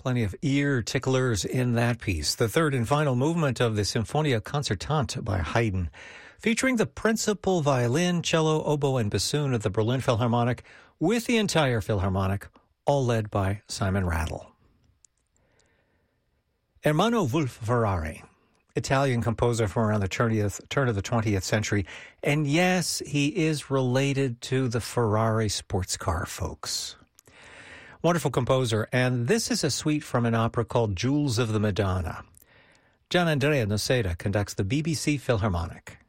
Plenty of ear ticklers in that piece. The third and final movement of the Sinfonia Concertante by Haydn, featuring the principal violin, cello, oboe, and bassoon of the Berlin Philharmonic, with the entire Philharmonic, all led by Simon Rattle. Ermanno Wolf-Ferrari, Italian composer from around the turn of the 20th century. And yes, he is related to the Ferrari sports car folks. Wonderful composer, and this is a suite from an opera called Jewels of the Madonna. Gianandrea Noceda conducts the BBC Philharmonic.